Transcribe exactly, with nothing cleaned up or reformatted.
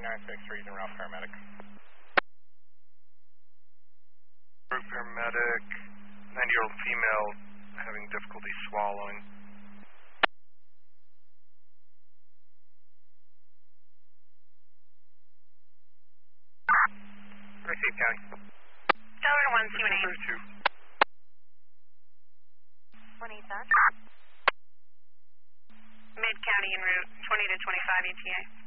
nine six three, en route paramedic. Paramedic, ninety-year-old female having difficulty swallowing. Receive, County. Delaware one, C one eight. two. one eight done. Mid-County en route, twenty to twenty-five E T A.